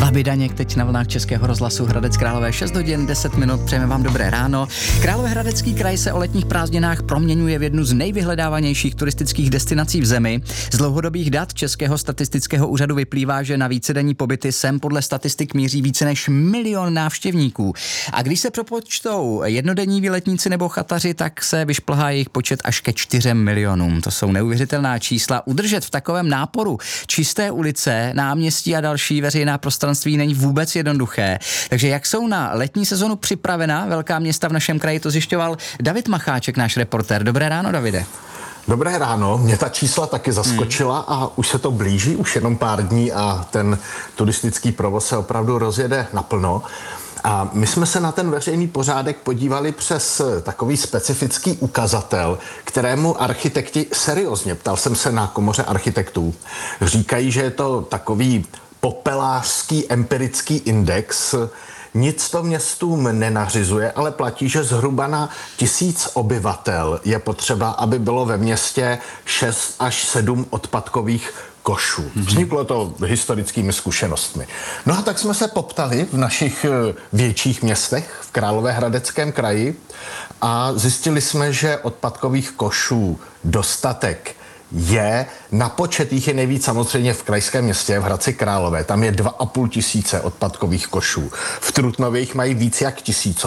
Vaby Daněk teď na vlnách Českého rozhlasu Hradec Králové 6 hodin 10 minut. Přejeme vám dobré ráno. Královéhradecký kraj se o letních prázdninách proměňuje v jednu z nejvyhledávanějších turistických destinací v zemi. Z dlouhodobých dat Českého statistického úřadu vyplývá, že na vícedenní pobyty sem podle statistik míří více než 1 milion návštěvníků. A když se propočtou jednodenní výletníci nebo chataři, tak se vyšplhá jejich počet až ke 4 milionům. To jsou neuvěřitelná čísla. Udržet v takovém náporu čisté ulice, náměstí a další veřejná prostranství není vůbec jednoduché. Takže jak jsou na letní sezonu připravena velká města v našem kraji, to zjišťoval David Macháček, náš reportér. Dobré ráno, Davide. Dobré ráno, mě ta čísla taky zaskočila a už se to blíží, už jenom pár dní a ten turistický provoz se opravdu rozjede naplno. A my jsme se na ten veřejný pořádek podívali přes takový specifický ukazatel, kterému architekti seriózně, ptal jsem se na komoře architektů, říkají, že je to takový popelářský empirický index. Nic to městům nenařizuje, ale platí, že zhruba na 1000 obyvatel je potřeba, aby bylo ve městě 6 až 7 odpadkových košů. Vzniklo to historickými zkušenostmi. No a tak jsme se poptali v našich větších městech v Královéhradeckém kraji a zjistili jsme, že odpadkových košů dostatek je. Na počet jich je nejvíc samozřejmě v krajském městě, v Hradci Králové. Tam je 2500 odpadkových košů. V Trutnově jich mají víc jak 1000.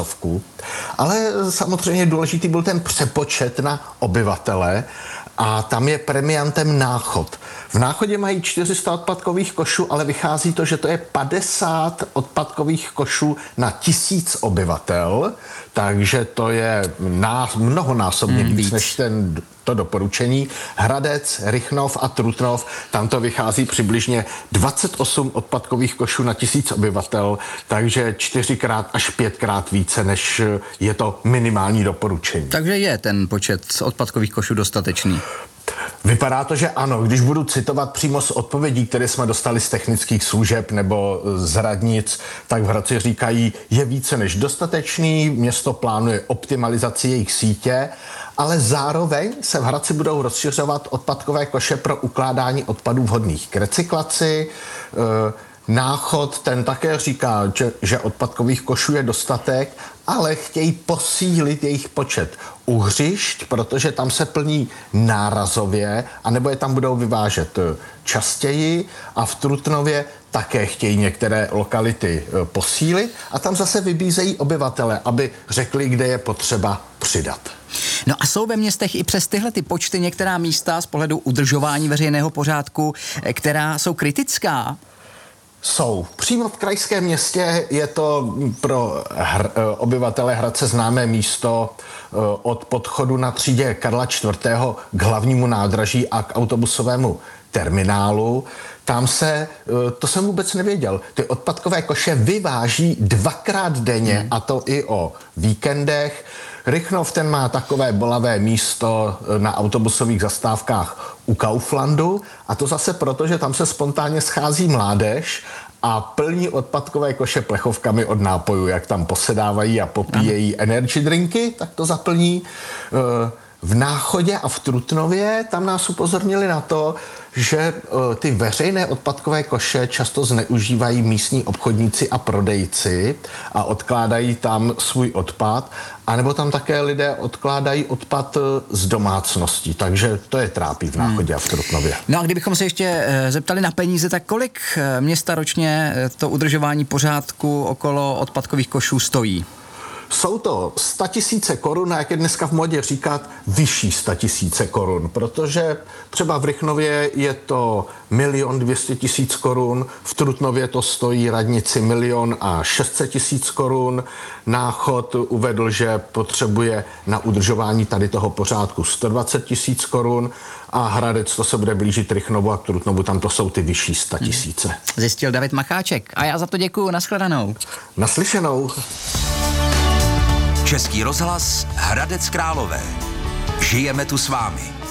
Ale samozřejmě důležitý byl ten přepočet na obyvatele a tam je premiantem Náchod. V Náchodě mají 400 odpadkových košů, ale vychází to, že to je 50 odpadkových košů na 1000 obyvatel, takže to je mnohonásobně víc než to doporučení. Hradec, Rychnov a Trutnov, tam to vychází přibližně 28 odpadkových košů na 1000 obyvatel, takže 4x až 5x více, než je to minimální doporučení. Takže je ten počet odpadkových košů dostatečný? Vypadá to, že ano. Když budu citovat přímo z odpovědí, které jsme dostali z technických služeb nebo z radnic, tak v Hradci říkají, je více než dostatečný, město plánuje optimalizaci jejich sítě, ale zároveň se v Hradci budou rozšiřovat odpadkové koše pro ukládání odpadů vhodných k recyklaci. Náchod, ten také říká, že odpadkových košů je dostatek, ale chtějí posílit jejich počet u hřišť, protože tam se plní nárazově, anebo je tam budou vyvážet častěji a v Trutnově také chtějí některé lokality posílit a tam zase vybízejí obyvatele, aby řekli, kde je potřeba přidat. No a jsou ve městech i přes tyhle ty počty některá místa z pohledu udržování veřejného pořádku, která jsou kritická? Jsou. Přímo v krajském městě je to pro obyvatele Hradce známé místo od podchodu na třídě Karla IV. K hlavnímu nádraží a k autobusovému terminálu. Tam se, to jsem vůbec nevěděl, ty odpadkové koše vyváží 2x denně, a to i o víkendech. Rychnov, ten má takové bolavé místo na autobusových zastávkách u Kauflandu a to zase proto, že tam se spontánně schází mládež a plní odpadkové koše plechovkami od nápojů, jak tam posedávají a popíjejí energy drinky, tak to zaplní. V Náchodě a v Trutnově tam nás upozornili na to, že ty veřejné odpadkové koše často zneužívají místní obchodníci a prodejci a odkládají tam svůj odpad, anebo tam také lidé odkládají odpad z domácností, takže to je trápí v Náchodě a v Trutnově. No a kdybychom se ještě zeptali na peníze, tak kolik města ročně to udržování pořádku okolo odpadkových košů stojí? Jsou to 100 000 korun a jak je dneska v modě říkat, vyšší 100 000 korun, protože třeba v Rychnově je to 1 200 000 korun, v Trutnově to stojí radnici 1 600 000 korun, Náchod uvedl, že potřebuje na udržování tady toho pořádku 120 000 korun a Hradec to se bude blížit Rychnovu a Trutnovu, tam to jsou ty vyšší 100 000. Zjistil David Macháček a já za to děkuju, nashledanou. Naslyšenou. Český rozhlas Hradec Králové. Žijeme tu s vámi.